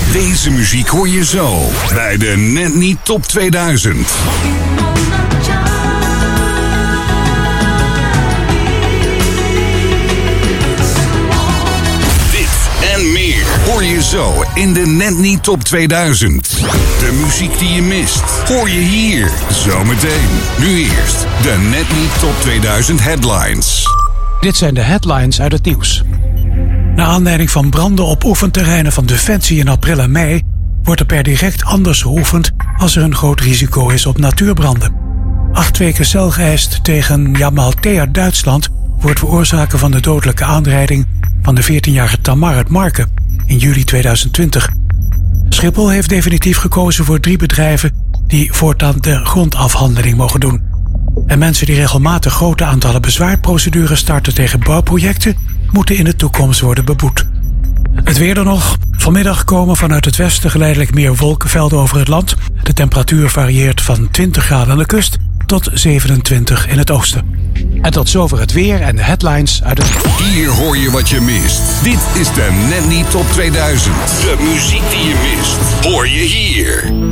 Deze muziek hoor je zo bij de Net Niet Top 2000. En meer hoor je zo in de Net Niet Top 2000. De muziek die je mist, hoor je hier zometeen. Nu eerst de Net Niet Top 2000 headlines. Dit zijn de headlines uit het nieuws. Naar aanleiding van branden op oefenterreinen van Defensie in april en mei wordt er per direct anders geoefend als er een groot risico is op natuurbranden. 8 weken cel geëist tegen Jamaltea Duitsland voor het veroorzaken van de dodelijke aanrijding van de 14-jarige Tamar uit Marken in juli 2020. Schiphol heeft definitief gekozen voor 3 bedrijven die voortaan de grondafhandeling mogen doen. En mensen die regelmatig grote aantallen bezwaarprocedures starten tegen bouwprojecten moeten in de toekomst worden beboet. Het weer dan nog. Vanmiddag komen vanuit het westen geleidelijk meer wolkenvelden over het land. De temperatuur varieert van 20 graden aan de kust tot 27 in het oosten. En tot zover het weer en de headlines uit het... Hier hoor je wat je mist. Dit is de Net Niet Top 2000. De muziek die je mist, hoor je hier.